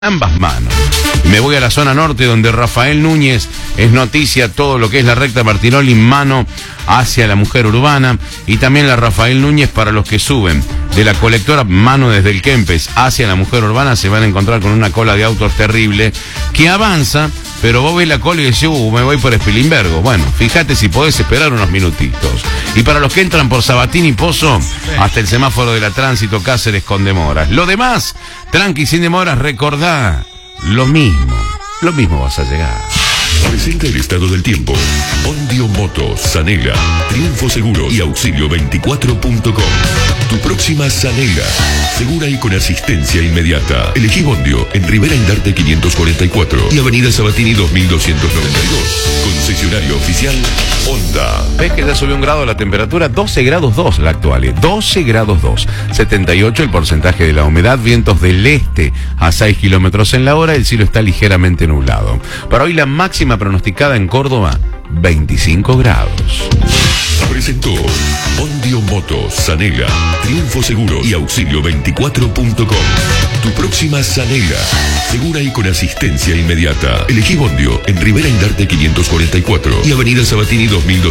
ambas manos. Me voy a la zona norte, donde Rafael Núñez es noticia todo lo que es la recta Martinoli, mano hacia la mujer urbana, y también la Rafael Núñez para los que suben de la colectora, mano desde el Kempes hacia la mujer urbana, se van a encontrar con una cola de autos terrible que avanza, pero vos ves la cola y decís, me voy por Spilimbergo. Bueno, fíjate si podés esperar unos minutitos. Y para los que entran por Sabatini y Pozo, hasta el semáforo de la Tránsito Cáceres con demoras. Lo demás, tranqui, sin demoras, recordá, lo mismo vas a llegar. Presenta el estado del tiempo. Ondio Motos, Sanela, Triunfo Seguro y Auxilio24.com. Tu próxima Sanela, segura y con asistencia inmediata. Elegí Ondio en Rivera Indarte 544 y Avenida Sabatini 2292. Concesionario oficial Honda. ¿Ves que ya subió 1 grado la temperatura? 12 grados 2 la actual, 12 grados 2. 78 el porcentaje de la humedad, vientos del este a 6 kilómetros en la hora, el cielo está ligeramente nublado. Para hoy la máxima pronosticada en Córdoba, 25 grados. Presentó Ondio Motos, Sanela, Triunfo Seguro y Auxilio24.com. Tu próxima Sanela, segura y con asistencia inmediata. Elegí Ondio en Rivera Indarte 544 y Avenida Sabatini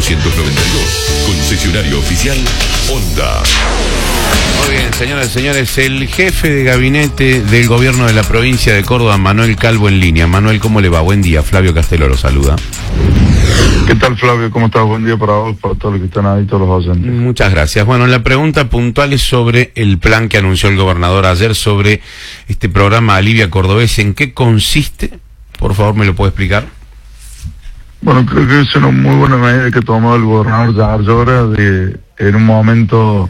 2292. Concesionario oficial Honda. Muy bien, señoras y señores, el jefe de gabinete del gobierno de la provincia de Córdoba, Manuel Calvo, en línea. Manuel, ¿cómo le va? Buen día. Flavio Castelo lo saluda. ¿Qué tal, Flavio? ¿Cómo estás? Buen día para vos, para todos los que están ahí, todos los oyentes. Muchas gracias. Bueno, la pregunta puntual es sobre el plan que anunció el gobernador ayer sobre este programa Alivia Cordobés. ¿En qué consiste? Por favor, ¿me lo puede explicar? Bueno, creo que es una muy buena medida que tomó el gobernador Jair Llora en un momento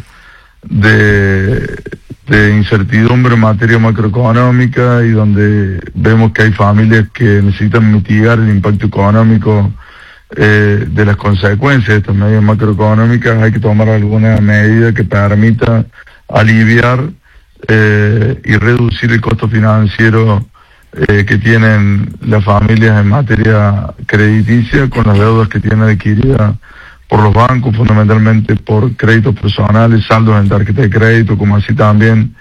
de incertidumbre en materia macroeconómica, y donde vemos que hay familias que necesitan mitigar el impacto económico de las consecuencias de estas medidas macroeconómicas. Hay que tomar alguna medida que permita aliviar y reducir el costo financiero que tienen las familias en materia crediticia, con las deudas que tienen adquiridas por los bancos, fundamentalmente por créditos personales, saldos en tarjeta de crédito, como así también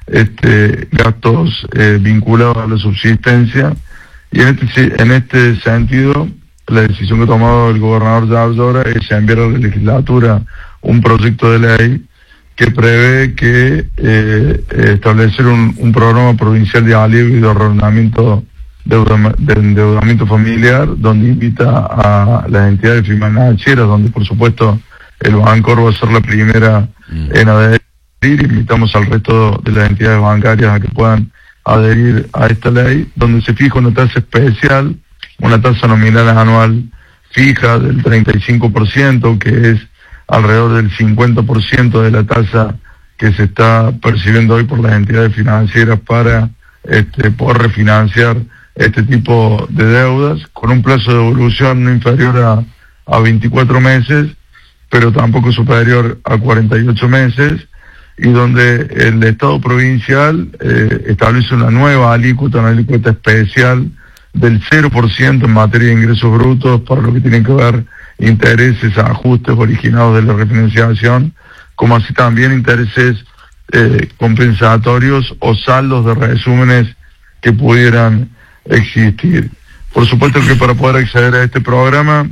gastos vinculados a la subsistencia. Y en este sentido, la decisión que ha tomado el gobernador Jair Llora es enviar a la legislatura un proyecto de ley que prevé que establecer un programa provincial de alivio y de arrendamiento de endeudamiento familiar, donde invita a las entidades financieras, donde por supuesto el Bancor va a ser la primera en adherir. Invitamos al resto de las entidades bancarias a que puedan adherir a esta ley, donde se fija una tasa especial, una tasa nominal anual fija del 35%, que es alrededor del 50% de la tasa que se está percibiendo hoy por las entidades financieras para poder refinanciar este tipo de deudas, con un plazo de devolución no inferior a 24 meses, pero tampoco superior a 48 meses, y donde el Estado provincial establece una nueva alícuota, una alícuota especial del 0% en materia de ingresos brutos para lo que tienen que ver intereses, ajustes originados de la refinanciación, como así también intereses compensatorios o saldos de resúmenes que pudieran existir. Por supuesto que para poder acceder a este programa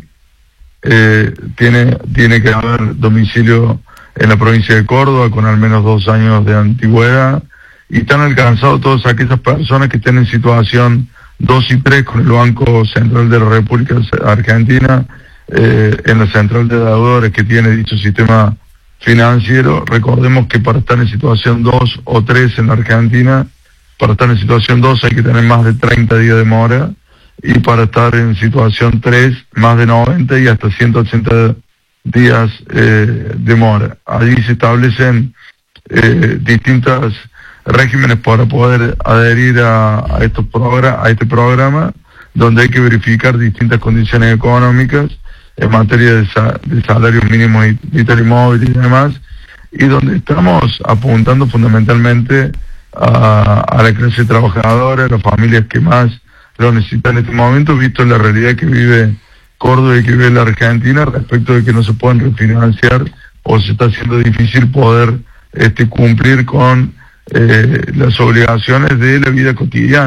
tiene que haber domicilio en la provincia de Córdoba con al menos 2 años de antigüedad, y están alcanzados todas aquellas personas que estén en situación 2 y 3 con el Banco Central de la República Argentina, en la central de deudores que tiene dicho sistema financiero. Recordemos que para estar en situación 2 o 3 en la Argentina, para estar en situación 2 hay que tener más de 30 días de mora, y para estar en situación 3 más de 90 y hasta 180 días de mora. Allí se establecen distintos regímenes para poder adherir a este programa, donde hay que verificar distintas condiciones económicas en materia de salarios mínimos vital y móvil y demás, y donde estamos apuntando fundamentalmente a la clase trabajadora, a las familias que más lo necesitan en este momento, visto la realidad que vive Córdoba y que vive la Argentina, respecto de que no se pueden refinanciar o se está haciendo difícil poder cumplir con las obligaciones de la vida cotidiana.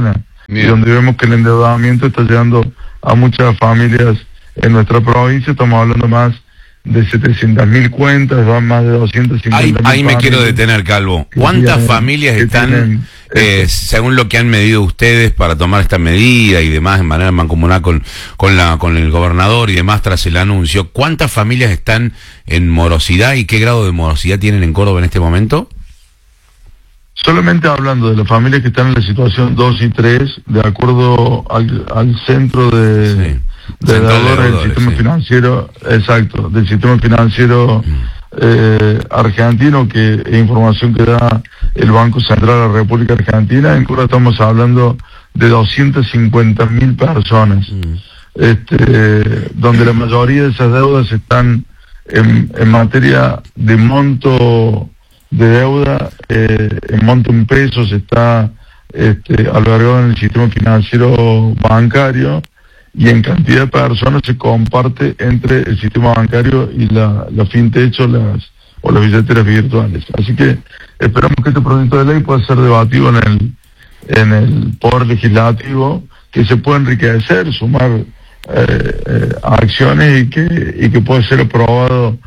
y donde vemos que el endeudamiento está llegando a muchas familias en nuestra provincia. Estamos hablando más de 700.000 cuentas, van más de 250.000. Ahí me quiero detener, Calvo. ¿Cuántas familias están, según lo que han medido ustedes para tomar esta medida y demás, en manera mancomunada con el gobernador y demás tras el anuncio, cuántas familias están en morosidad y qué grado de morosidad tienen en Córdoba en este momento? Solamente hablando de las familias que están en la situación 2 y 3, de acuerdo al centro de deudores del sistema financiero, exacto, del sistema financiero argentino, que es información que da el Banco Central de la República Argentina. En Córdoba estamos hablando de 250.000 personas, donde la mayoría de esas deudas están en materia de monto de deuda, en monto en pesos, está albergado en el sistema financiero bancario, y en cantidad de personas se comparte entre el sistema bancario y la fintech o las billeteras virtuales. Así que esperamos que este proyecto de ley pueda ser debatido en el Poder Legislativo, que se pueda enriquecer, sumar acciones y que pueda ser aprobado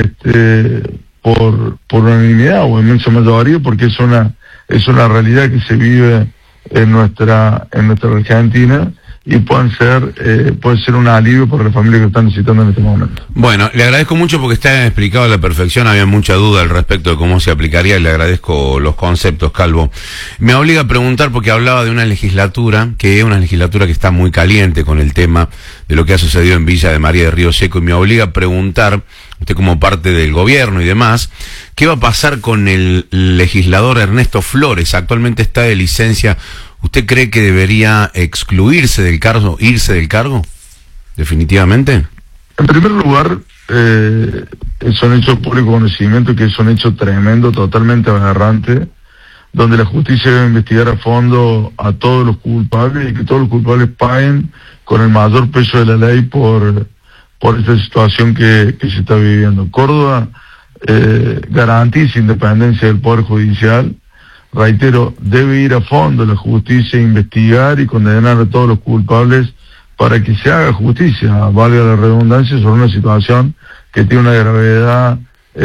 por unanimidad o inmensa mayoría, porque es una realidad que se vive en nuestra Argentina, y puede ser un alivio para las familias que están necesitando en este momento. Bueno, le agradezco mucho porque está explicado a la perfección, había mucha duda al respecto de cómo se aplicaría, y le agradezco los conceptos, Calvo. Me obliga a preguntar, porque hablaba de una legislatura que está muy caliente con el tema de lo que ha sucedido en Villa de María de Río Seco, y me obliga a preguntar, usted como parte del gobierno y demás, ¿qué va a pasar con el legislador Ernesto Flores? Actualmente está de licencia. ¿Usted cree que debería excluirse del cargo, irse del cargo? ¿Definitivamente? En primer lugar, es un hecho de público conocimiento que es un hecho tremendo, totalmente aberrante, donde la justicia debe investigar a fondo a todos los culpables y que todos los culpables paguen con el mayor peso de la ley por esta situación que se está viviendo. Córdoba garantiza independencia del Poder Judicial. Reitero, debe ir a fondo la justicia, investigar y condenar a todos los culpables para que se haga justicia, valga la redundancia, sobre una situación que tiene una gravedad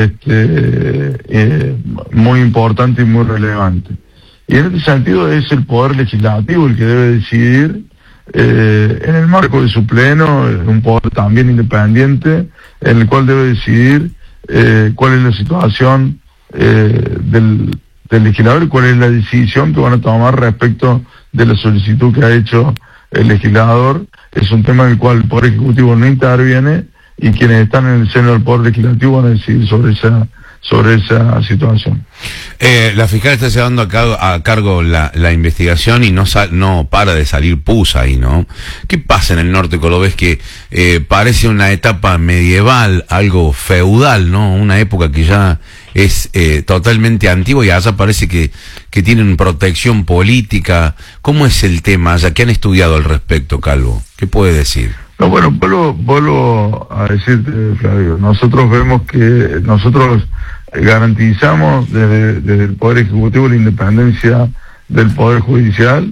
muy importante y muy relevante. Y en este sentido es el Poder Legislativo el que debe decidir, en el marco de su pleno, un poder también independiente, en el cual debe decidir cuál es la situación del legislador y cuál es la decisión que van a tomar respecto de la solicitud que ha hecho el legislador. Es un tema en el cual el Poder Ejecutivo no interviene, y quienes están en el seno del Poder Legislativo van a decidir sobre esa situación. La fiscal está llevando a cargo la investigación y no para de salir pus ahí, ¿no? ¿Qué pasa en el norte cordobés que parece una etapa medieval, algo feudal, ¿no? Una época que ya es totalmente antigua, y allá parece que tienen protección política? ¿Cómo es el tema allá? ¿Qué han estudiado al respecto, Calvo? ¿Qué puede decir? No, bueno, vuelvo a decirte, Flavio, nosotros vemos que nosotros garantizamos desde el Poder Ejecutivo la independencia del Poder Judicial,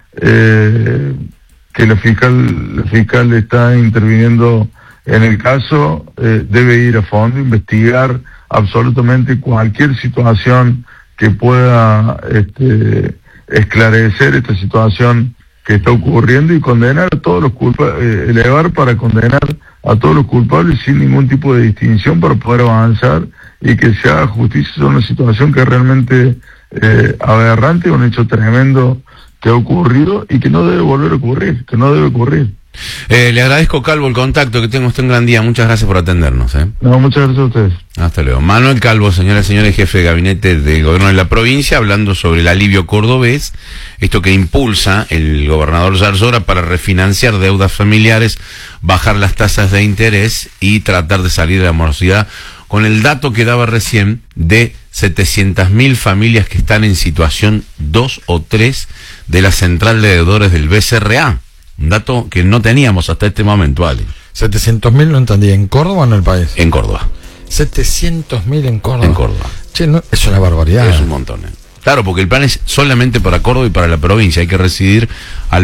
que la fiscal está interviniendo en el caso, debe ir a fondo, investigar absolutamente cualquier situación que pueda esclarecer esta situación que está ocurriendo, y condenar a todos los culpables, elevar para condenar a todos los culpables sin ningún tipo de distinción, para poder avanzar y que se haga justicia sobre una situación que es realmente aberrante, un hecho tremendo que ha ocurrido y que no debe volver a ocurrir, que no debe ocurrir. Le agradezco, Calvo, el contacto, que tenga usted un gran día. Muchas gracias por atendernos. No, muchas gracias a ustedes. Hasta luego. Manuel Calvo, señoras y señores, jefe de gabinete del gobierno de la provincia, hablando sobre el alivio cordobés, esto que impulsa el gobernador Zarzora para refinanciar deudas familiares, bajar las tasas de interés y tratar de salir de la morosidad, con el dato que daba recién de 700.000 familias que están en situación 2 o 3 de la central de deudores del BCRA. Un dato que no teníamos hasta este momento, Ale. 700.000, no entendí, ¿en Córdoba o en el país? En Córdoba. 700.000 en Córdoba. En Córdoba. Che, no, es una barbaridad. Es un montón, Claro, porque el plan es solamente para Córdoba y para la provincia. Hay que residir al